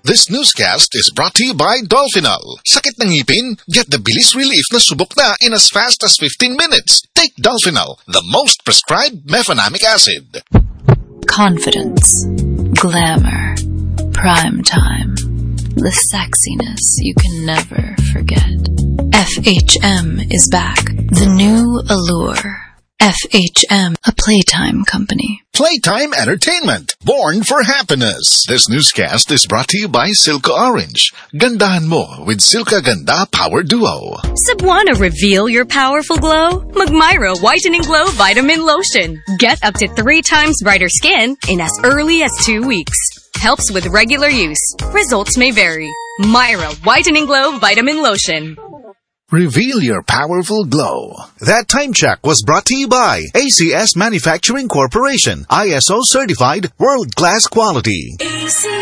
This newscast is brought to you by Dolphinal. Sakit ng ngipin? Get the bilis relief na subok na in as fast as 15 minutes. Take Dolphinal, the most prescribed mefenamic acid. Confidence, glamour, prime time, the sexiness you can never forget. FHM is back. The new allure. FHM, a Playtime company. Playtime Entertainment, born for happiness. This newscast is brought to you by Silco Orange. Gandahan mo with Silca Ganda Power Duo. Cebuana, reveal your powerful glow? Magmyra Whitening Glow Vitamin Lotion. Get up to 3 times brighter skin in as early as 2 weeks. Helps with regular use. Results may vary. Myra Whitening Glow Vitamin Lotion. Reveal your powerful glow. That time check was brought to you by ACS Manufacturing Corporation. ISO certified world-class quality.